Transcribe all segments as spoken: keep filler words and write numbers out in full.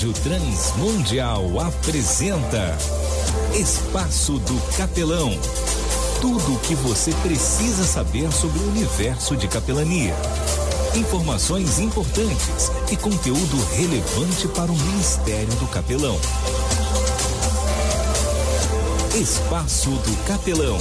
Rádio Transmundial apresenta Espaço do Capelão. Tudo o que você precisa saber sobre o universo de capelania. Informações importantes e conteúdo relevante para o Ministério do Capelão. Espaço do Capelão.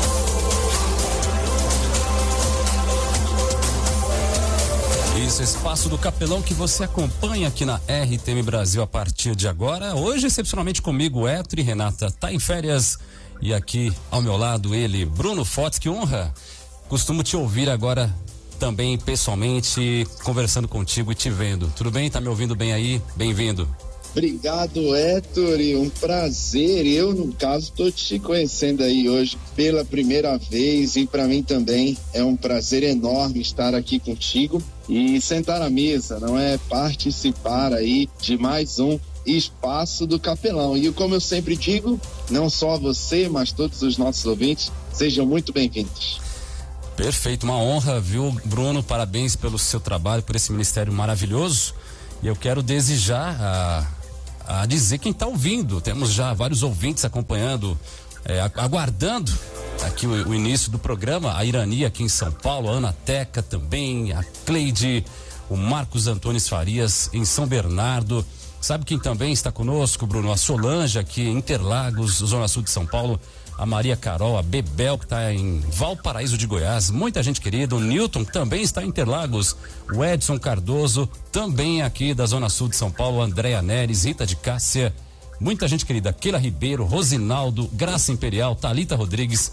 Isso, Espaço do Capelão, que você acompanha aqui na R T M Brasil a partir de agora. Hoje, excepcionalmente comigo, Héctor e Renata tá em férias. E aqui ao meu lado ele, Bruno Fotes, que honra. Costumo te ouvir agora também pessoalmente, conversando contigo e te vendo. Tudo bem? Tá me ouvindo bem aí? Bem-vindo. Obrigado, Héctor, um prazer. Eu, no caso, estou te conhecendo aí hoje pela primeira vez e para mim também é um prazer enorme estar aqui contigo e sentar à mesa, não é? Participar aí de mais um Espaço do Capelão. E como eu sempre digo, não só você, mas todos os nossos ouvintes, sejam muito bem-vindos. Perfeito, uma honra, viu, Bruno? Parabéns pelo seu trabalho, por esse ministério maravilhoso. E eu quero desejar a a dizer quem está ouvindo. Temos já vários ouvintes acompanhando, é, aguardando aqui o, o início do programa. A Irani aqui em São Paulo, a Ana Teca também, a Cleide, o Marcos Antônio Farias em São Bernardo. Sabe quem também está conosco, Bruno? A Solange aqui em Interlagos, Zona Sul de São Paulo. A Maria Carol, a Bebel, que está em Valparaíso de Goiás, muita gente querida. O Newton também está em Interlagos. O Edson Cardoso, também aqui da Zona Sul de São Paulo. Andréa Neres, Rita de Cássia, muita gente querida. Keila Ribeiro, Rosinaldo, Graça Imperial, Thalita Rodrigues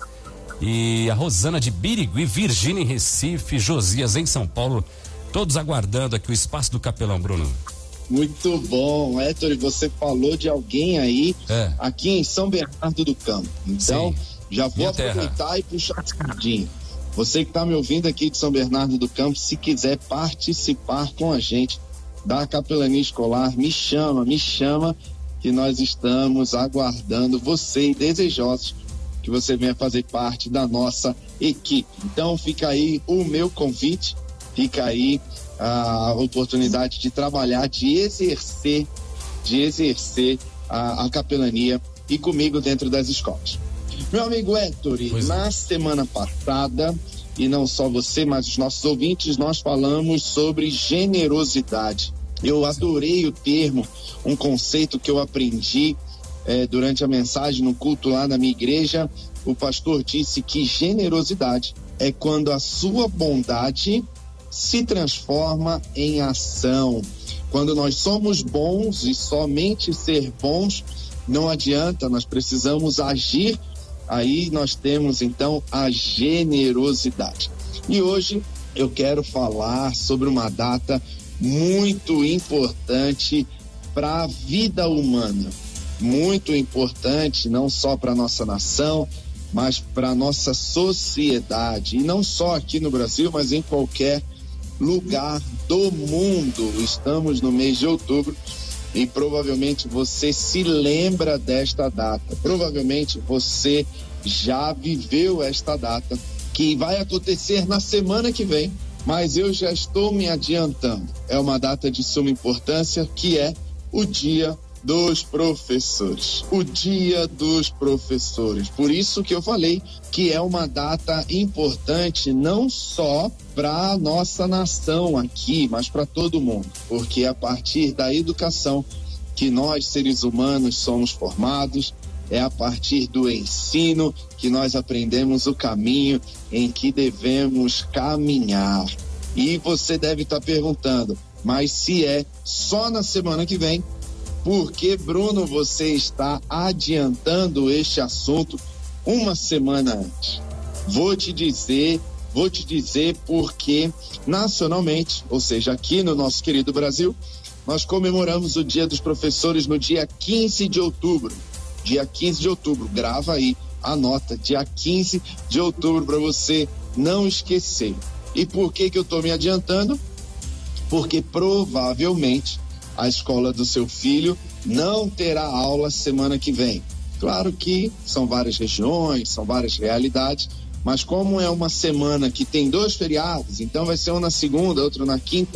e a Rosana de Birigui, Virgínia em Recife, Josias em São Paulo. Todos aguardando aqui o Espaço do Capelão, Bruno. Muito bom, Héctor, você falou de alguém aí, é. aqui em São Bernardo do Campo. Então, sim, já vou aproveitar terra. e puxar a sardinha. Você que está me ouvindo aqui de São Bernardo do Campo, se quiser participar com a gente da capelania escolar, me chama, me chama, que nós estamos aguardando você e desejosos que você venha fazer parte da nossa equipe. Então, fica aí o meu convite, fica aí a oportunidade de trabalhar, de exercer, de exercer a, a capelania e comigo dentro das escolas. Meu amigo Héctor, pois na é. semana passada, e não só você, mas os nossos ouvintes, nós falamos sobre generosidade. Eu adorei o termo, um conceito que eu aprendi eh, durante a mensagem no culto lá na minha igreja. O pastor disse que generosidade é quando a sua bondade se transforma em ação. Quando nós somos bons e somente ser bons não adianta, nós precisamos agir. Aí nós temos então a generosidade. E hoje eu quero falar sobre uma data muito importante para a vida humana, muito importante não só para nossa nação, mas para a nossa sociedade, e não só aqui no Brasil, mas em qualquer lugar do mundo. Estamos no mês de outubro e provavelmente você se lembra desta data, provavelmente você já viveu esta data, que vai acontecer na semana que vem, mas eu já estou me adiantando. É uma data de suma importância, que é o Dia dos Professores. O Dia dos Professores. Por isso que eu falei que é uma data importante não só para a nossa nação aqui, mas para todo mundo, porque é a partir da educação que nós, seres humanos, somos formados, é a partir do ensino que nós aprendemos o caminho em que devemos caminhar. E você deve estar perguntando, mas se é só na semana que vem, por que, Bruno, você está adiantando este assunto uma semana antes? Vou te dizer, vou te dizer porque nacionalmente, ou seja, aqui no nosso querido Brasil, nós comemoramos o Dia dos Professores no dia quinze de outubro. Dia quinze de outubro, grava aí, anota, dia quinze de outubro para você não esquecer. E por que que eu estou me adiantando? Porque provavelmente a escola do seu filho não terá aula semana que vem. Claro que são várias regiões, são várias realidades, mas como é uma semana que tem dois feriados, então vai ser um na segunda, outro na quinta,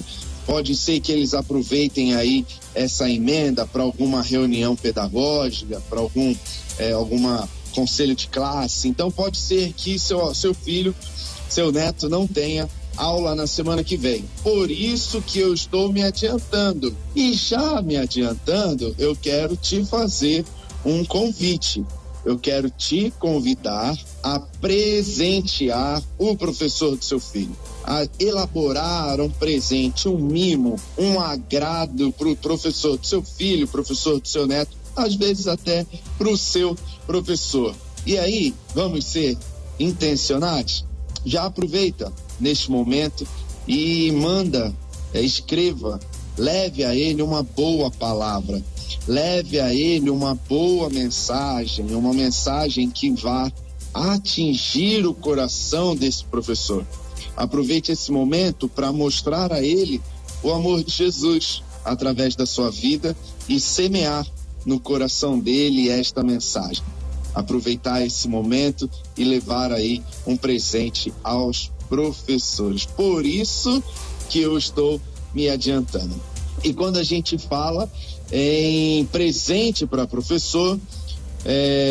Pode ser que eles aproveitem aí essa emenda para alguma reunião pedagógica, para algum é, alguma conselho de classe. Então pode ser que seu, seu filho, seu neto não tenha aula na semana que vem. Por isso que eu estou me adiantando. E já me adiantando, eu quero te fazer um convite. Eu quero te convidar a presentear o professor do seu filho, a elaborar um presente, um mimo, um agrado para o professor do seu filho, professor do seu neto, às vezes até para o seu professor. E aí, vamos ser intencionais? Já aproveita neste momento e manda, é, escreva, leve a ele uma boa palavra, leve a ele uma boa mensagem, uma mensagem que vá atingir o coração desse professor. Aproveite esse momento para mostrar a ele o amor de Jesus através da sua vida e semear no coração dele esta mensagem. Aproveitar esse momento e levar aí um presente aos professores. Por isso que eu estou me adiantando. E quando a gente fala em presente para professor, é,